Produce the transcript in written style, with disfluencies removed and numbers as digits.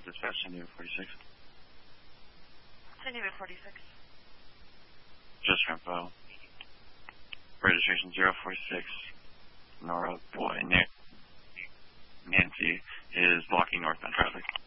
dispatch, San Diego 46. San Diego 46. Just for info. Registration 046, Nora Boy, Nick.